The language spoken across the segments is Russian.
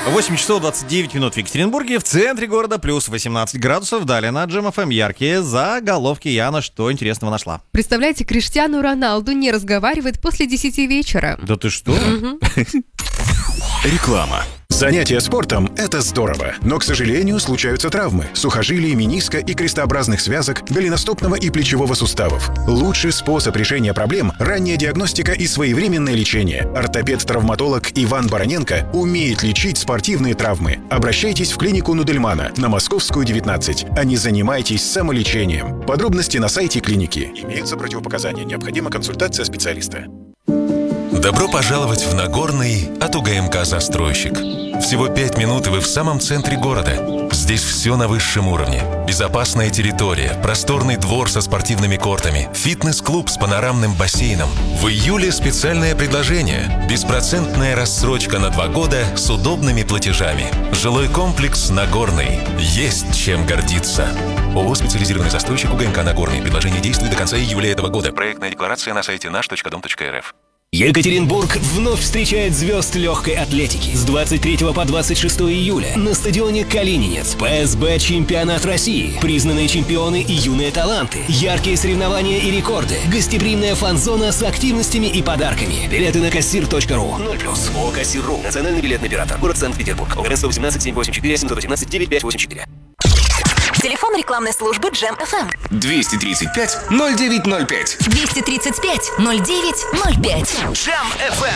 8 часов 29 минут в Екатеринбурге. В центре города плюс 18 градусов. Далее на Джем ФМ яркие заголовки. Яна, что интересного нашла? Представляете, Криштиану Роналду не разговаривает после 10 вечера. Да ты что? Реклама. Занятия спортом – это здорово, но, к сожалению, случаются травмы сухожилий, мениска и крестообразных связок, голеностопного и плечевого суставов. Лучший способ решения проблем – ранняя диагностика и своевременное лечение. Ортопед-травматолог Иван Бароненко умеет лечить спортивные травмы. Обращайтесь в клинику Нудельмана на Московскую, 19, а не занимайтесь самолечением. Подробности на сайте клиники. Имеются противопоказания. Необходима консультация специалиста. Добро пожаловать в Нагорный от УГМК «Застройщик». Всего 5 минут, и вы в самом центре города. Здесь все на высшем уровне. Безопасная территория, просторный двор со спортивными кортами, фитнес-клуб с панорамным бассейном. В июле специальное предложение. Беспроцентная рассрочка на 2 года с удобными платежами. Жилой комплекс «Нагорный». Есть чем гордиться. ООО «Специализированный застройщик УГМК «Нагорный». Предложение действует до конца июля этого года. Проектная декларация на сайте наш.дом.рф. Екатеринбург вновь встречает звезд легкой атлетики. С 23 по 26 июля на стадионе Калининец ПСБ чемпионат России. Признанные чемпионы и юные таланты. Яркие соревнования и рекорды. Гостеприимная фан-зона с активностями и подарками. Билеты на кассир.ру. 0+. ООО «Кассир.ру». Национальный билетный оператор. Город Санкт-Петербург. ОГРН 118 784 711 9584. Телефон рекламной службы Джем ФМ. 235-0905. 235-0905. Джем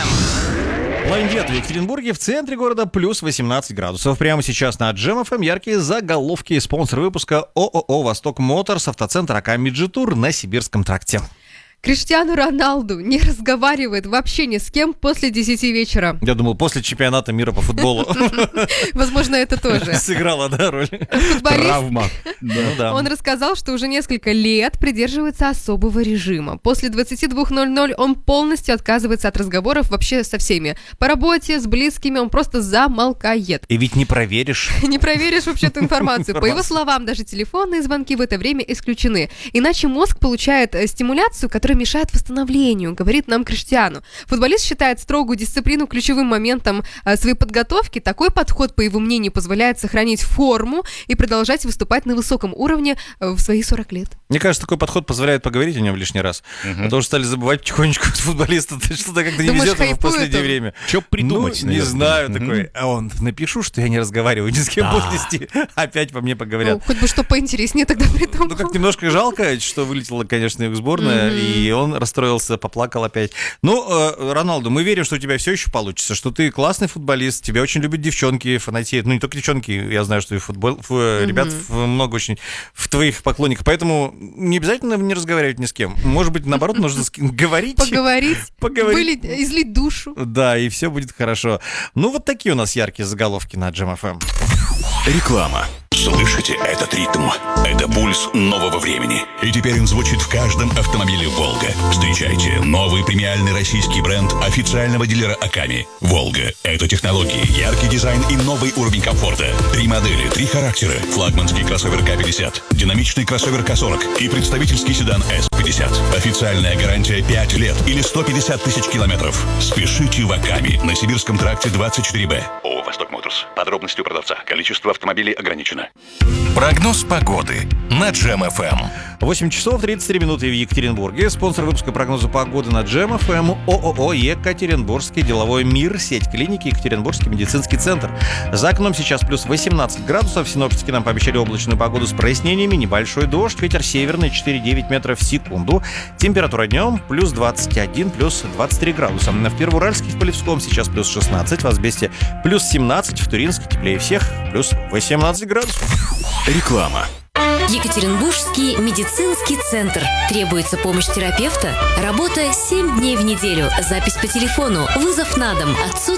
ФМ. Лайнвет в Екатеринбурге. В центре города плюс 18 градусов. Прямо сейчас на Джем ФМ яркие заголовки. Спонсор выпуска ООО «Восток Моторс», автоцентр АК «Миджитур» на Сибирском тракте. Криштиану Роналду не разговаривает вообще ни с кем после 10 вечера. Я думал, после чемпионата мира по футболу. Возможно, это тоже. Сыграла, да, роль? Травма. Да. Он рассказал, что уже несколько лет придерживается особого режима. После 22:00 он полностью отказывается от разговоров вообще со всеми. По работе, с близкими он просто замолкает. И ведь не проверишь. Не проверишь вообще эту информацию. По его словам, даже телефонные звонки в это время исключены. Иначе мозг получает стимуляцию, которая мешает восстановлению, говорит нам Криштиану. Футболист считает строгую дисциплину ключевым моментом своей подготовки. Такой подход, по его мнению, позволяет сохранить форму и продолжать выступать на высоком уровне в свои 40 лет. Мне кажется, такой подход позволяет поговорить о нем лишний раз. Потому что стали забывать потихонечку футболиста. Что-то как-то не везет ему в последнее время. Что придумать? Не знаю, такой. А он, напишу, что я не разговариваю ни с кем после 10. Опять по мне поговорят. Хоть бы что поинтереснее тогда придумал. Ну, как немножко жалко, что вылетела, конечно, их сборная, и он расстроился, поплакал опять. Ну, Роналду, мы верим, что у тебя все еще получится, что ты классный футболист, тебя очень любят девчонки, фанатеют. Ну, не только девчонки, я знаю, что и ребят много очень в твоих поклонниках, поэтому не обязательно не разговаривать ни с кем. Может быть, наоборот, нужно говорить. Поговорить, излить душу. Да, и все будет хорошо. Ну, вот такие у нас яркие заголовки на Джем ФМ. Реклама. Слышите этот ритм? Это пульс нового времени. И теперь он звучит в каждом автомобиле «Волга». Встречайте новый премиальный российский бренд официального дилера «Аками». «Волга» — это технологии, яркий дизайн и новый уровень комфорта. 3 модели, 3 характера. Флагманский кроссовер К-50, динамичный кроссовер К-40 и представительский седан С-50. Официальная гарантия 5 лет или 150 тысяч километров. Спешите в «Аками» на Сибирском тракте 24Б. ООО «Восток Моторс». Подробности у продавца. Количество автомобилей ограничено. Прогноз погоды на Джем ФМ. 8 часов 33 минуты в Екатеринбурге. Спонсор выпуска прогноза погоды на Джем ФМ ООО «Екатеринбургский деловой мир», сеть клиники «Екатеринбургский медицинский центр». За окном сейчас плюс 18 градусов. Синоптики нам пообещали облачную погоду с прояснениями, небольшой дождь, ветер северный 4,9 метров в секунду. Температура днем плюс 21, плюс 23 градуса. В Первоуральске, в Полевском сейчас плюс 16, в Азбесте плюс 17, в Туринске теплее всех плюс 18 градусов. Реклама. Екатеринбургский медицинский центр. Требуется помощь терапевта? Работа 7 дней в неделю. Запись по телефону. Вызов на дом. Отсутствие